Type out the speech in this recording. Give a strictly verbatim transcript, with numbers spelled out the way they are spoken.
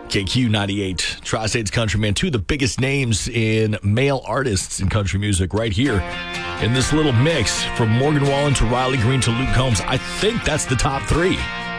K Q ninety-eight, Tri-States Country, man. Two of the biggest names in male artists in country music right here in this little mix from Morgan Wallen to Riley Green to Luke Combs. I think that's the top three.